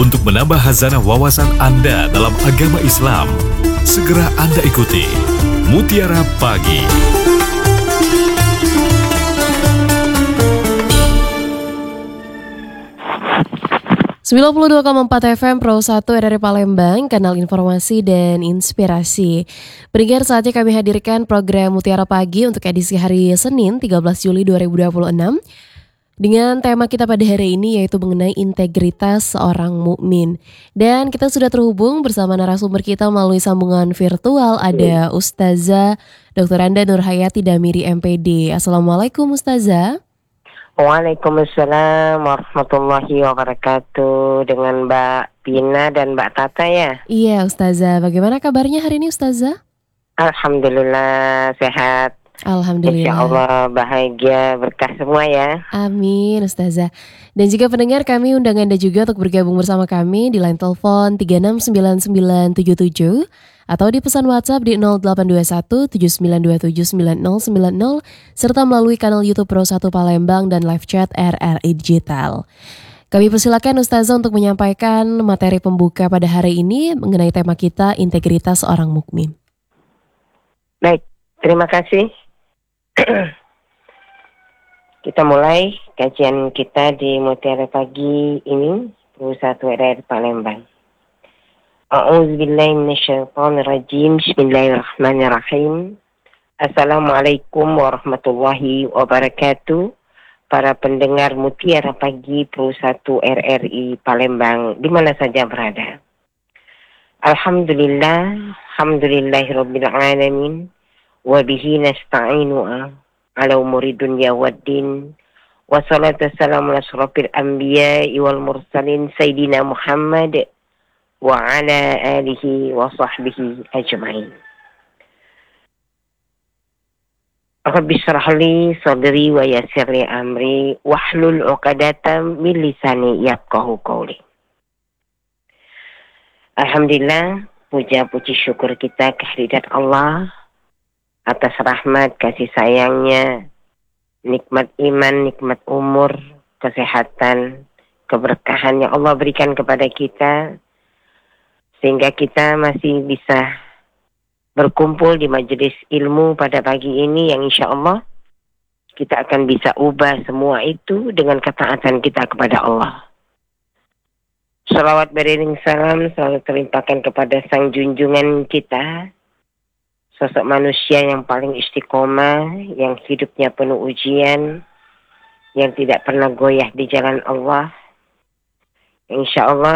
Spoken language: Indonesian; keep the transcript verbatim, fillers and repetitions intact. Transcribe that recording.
untuk menambah hazanah wawasan Anda dalam agama Islam. Segera Anda ikuti Mutiara Pagi. sembilan puluh dua koma empat F M Pro satu R R I Palembang, kanal informasi dan inspirasi. Pendengar, saatnya kami hadirkan program Mutiara Pagi untuk edisi hari Senin tiga belas Juli dua ribu dua puluh enam. Dengan tema kita pada hari ini yaitu mengenai integritas seorang mukmin. Dan kita sudah terhubung bersama narasumber kita melalui sambungan virtual, ada Ustazah doktor Anda Nurhayati Damiri M P D. Assalamualaikum Ustazah. Waalaikumsalam warahmatullahi wabarakatuh. Dengan Mbak Pina dan Mbak Tata ya? Iya Ustazah, bagaimana kabarnya hari ini Ustazah? Alhamdulillah sehat. Alhamdulillah. Insya Allah bahagia, berkah semua ya. Amin Ustazah. Dan juga pendengar, kami undang Anda juga untuk bergabung bersama kami di line telepon tiga enam sembilan sembilan tujuh tujuh atau di pesan WhatsApp di nol delapan dua satu tujuh sembilan dua tujuh sembilan nol sembilan nol serta melalui kanal YouTube Pro satu Palembang dan live chat R R I Digital. Kami persilakan Ustazah untuk menyampaikan materi pembuka pada hari ini mengenai tema kita, integritas seorang mukmin. Baik, terima kasih. Kita mulai kajian kita di Mutiara Pagi ini Pro satu R R I Palembang. A'udzubillahi minasyaitonirrajim. Bismillahirrahmanirrahim. Assalamualaikum warahmatullahi wabarakatuh. Para pendengar Mutiara Pagi Pro satu R R I Palembang di mana saja berada. Alhamdulillah, alhamdulillahirabbil alamin. Wa bihi nasta'inu ala umuri dunya waddin. Wassalatu wassalamu ala asyrafil anbiya'i wal mursalin sayyidina Muhammad wa ala alihi wa sahbihi ajma'in. Rabbi shrah li sadri wa yassir li amri wahlul 'uqdatam min lisani yafqahu qawli. Alhamdulillah, puja puji syukur kita kehadirat Allah atas rahmat kasih sayangnya, nikmat iman, nikmat umur, kesehatan, keberkahan yang Allah berikan kepada kita, sehingga kita masih bisa berkumpul di majelis ilmu pada pagi ini yang insya Allah kita akan bisa ubah semua itu dengan ketaatan kita kepada Allah. Shalawat beriring salam selalu terlimpahkan kepada sang junjungan kita, sosok manusia yang paling istiqomah, yang hidupnya penuh ujian, yang tidak pernah goyah di jalan Allah. Insya Allah